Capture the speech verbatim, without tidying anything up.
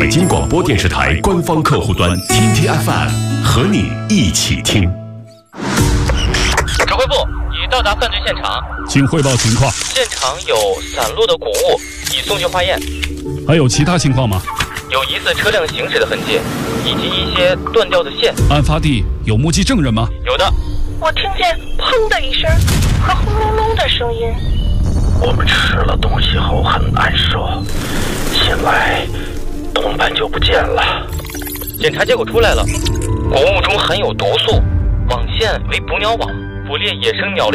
京广播电视台官方客户端 T T F M， 和你一起听。 指挥部已到达犯罪现场， 请汇报情况。 现场有散落的谷物，已送去化验。 还有其他情况吗？ 有疑似车辆行驶的痕迹，以及一些断掉的线。 案发地有目击证人吗？ 有的。 我听见砰的一声和轰隆隆的声音。 我们吃了东西后很难受，醒来同伴就不见了。 检查结果出来了，谷物中含有毒素，网线为捕鸟网，捕猎野生鸟类。